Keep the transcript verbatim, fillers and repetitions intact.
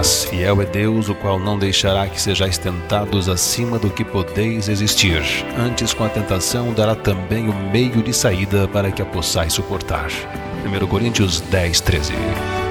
Mas fiel é Deus, o qual não deixará que sejais tentados acima do que podeis resistir. Antes, com a tentação, dará também o meio de saída para que a possais suportar. primeira Coríntios dez, treze.